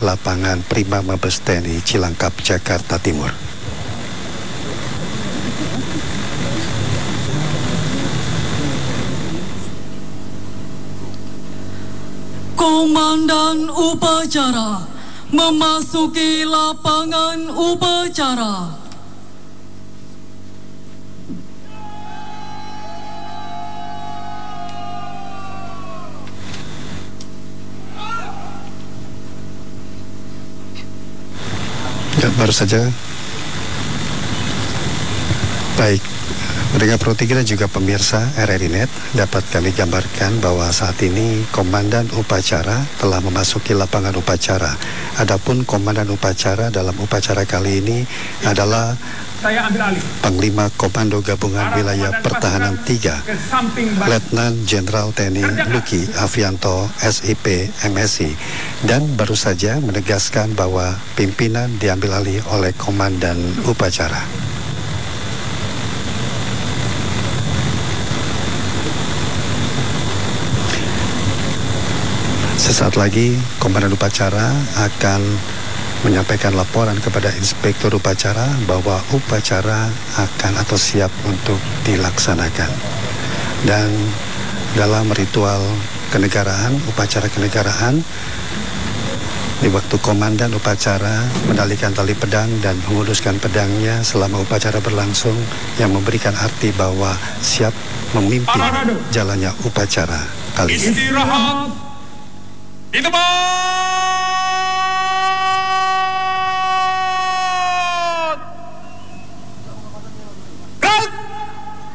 lapangan Prima Mabes TNI Cilangkap, Jakarta Timur. Komandan upacara memasuki lapangan upacara. Ya, baru saja. Baik, pendengar Pro 3 dan juga pemirsa RRI Net, dapat kami gambarkan bahwa saat ini Komandan Upacara telah memasuki lapangan upacara. Adapun Komandan Upacara dalam upacara kali ini adalah Panglima Komando Gabungan Wilayah Pertahanan 3, Letnan Jenderal TNI Luki Avianto SIP MSI, dan baru saja menegaskan bahwa pimpinan diambil alih oleh Komandan Upacara. Sesaat lagi Komandan Upacara akan menyampaikan laporan kepada Inspektur Upacara bahwa upacara akan atau siap untuk dilaksanakan. Dan dalam ritual kenegaraan, upacara kenegaraan, di waktu Komandan Upacara menalikan tali pedang dan menguduskan pedangnya selama upacara berlangsung, yang memberikan arti bahwa siap memimpin jalannya upacara kali ini. Istirahat di tempat.